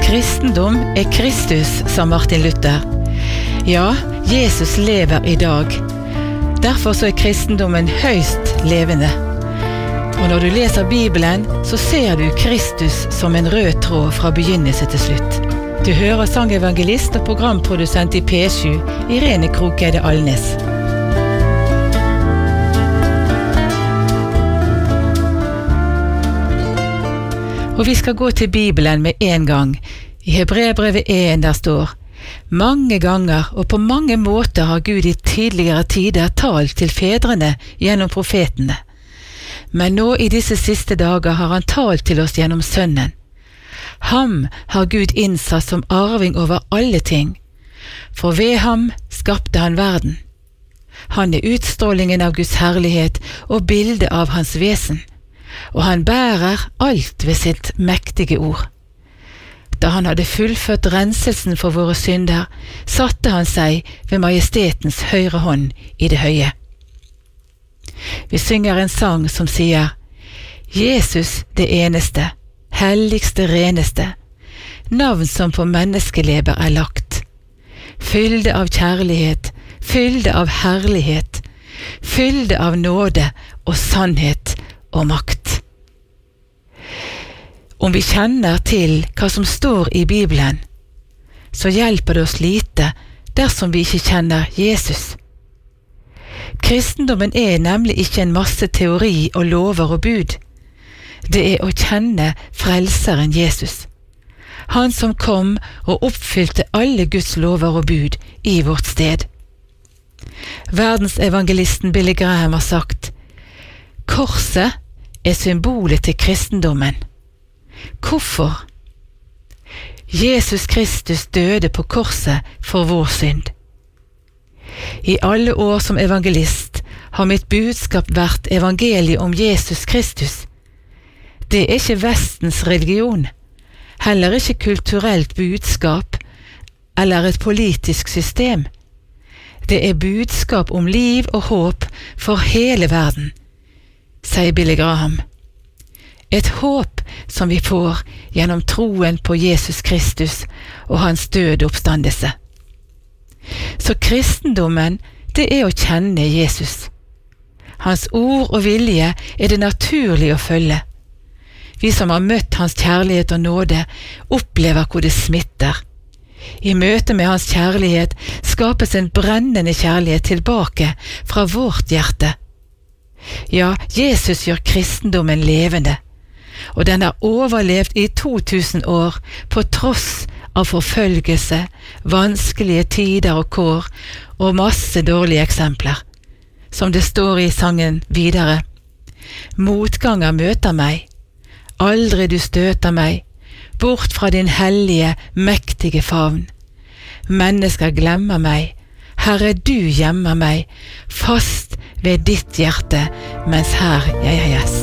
Kristendom Kristus, sa Martin Luther. Ja, Jesus lever i dag. Derfor så kristendommen høyst levende. Og når du leser Bibelen, så ser du Kristus som en rød tråd fra begynnelse til slutt. Du hører sangevangelist og programprodusent i P7, Irene Krokeide Alnes. Og vi skal gå til Bibelen med en gang. I Hebreerbrevet 1 der står: mange ganger og på mange måter har Gud i tidligere tider talt til fedrene gjennom profetene. Men nå i disse siste dager har han talt til oss gjennom Sønnen. Ham har Gud innsatt som arving over alle ting, for ved ham skapte han verden. Han utstrålingen av Guds herlighet og bilde av hans vesen, og han bærer alt ved sitt mektige ord. Da han hadde fullført renselsen for våre synder, satte han seg ved majestetens høyre hånd i det høye. Vi synger en sang som sier: Jesus det eneste, helligste, reneste, navn som på menneskeleber lagt. Fylde av kjærlighet, fylde av herlighet, fylde av nåde og sannhet og makt. Om vi kjenner til hva som står i Bibelen, så hjelper det oss lite dersom vi ikke kjenner Jesus. Kristendommen nemlig ikke en masse teori og lover og bud. Det å kjenne frelseren Jesus. Han som kom og oppfylte alle Guds lover og bud i vårt sted. Verdensevangelisten Billy Graham har sagt: korset symbolet til kristendommen. Hvorfor? Jesus Kristus døde på korset for vår synd. I alle år som evangelist har mitt budskap vært evangeliet om Jesus Kristus. Det ikke Vestens religion, heller ikke kulturelt budskap eller et politisk system. Det budskap om liv og håp for hele verden, sier Billy Graham. Et håp som vi får gjennom troen på Jesus Kristus og hans døde oppstandelse. Så kristendommen, det å kjenne Jesus. Hans ord og vilje det naturlig å følge. Vi som har møtt hans kjærlighet og nåde, opplever hvor det smitter. I møte med hans kjærlighet skapes en brennende kjærlighet tilbake fra vårt hjerte. Ja, Jesus gjør kristendommen levende, og den har overlevd i 2000 år på tross av forfølgelse, vanskelige tider og kår og masse dårlige eksempler. Som det står i sangen videre: motganger møter meg, aldri du støter meg, bort fra din hellige, mektige favn. Mennesker glemmer meg, Herre du gjemmer meg, fast ved ditt hjerte, mens her jeg gjest.